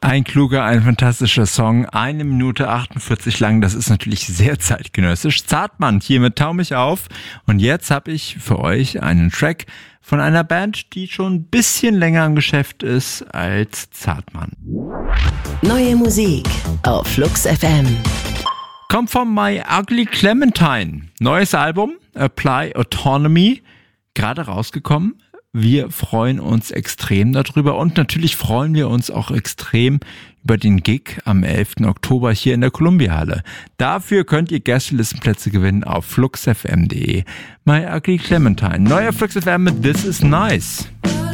Ein kluger, ein fantastischer Song, 1 Minute 48 lang, das ist natürlich sehr zeitgenössisch. Zartmann hier mit Tau mich auf und jetzt habe ich für euch einen Track von einer Band, die schon ein bisschen länger im Geschäft ist als Zartmann. Neue Musik auf Flux FM. Kommt von My Ugly Clementine. Neues Album, Apply Autonomy, gerade rausgekommen. Wir freuen uns extrem darüber und natürlich freuen wir uns auch extrem über den Gig am 11. Oktober hier in der Columbia-Halle. Dafür könnt ihr Gästelistenplätze gewinnen auf fluxfm.de. My Ugly Clementine. Neuer Flux FM mit This Is Nice.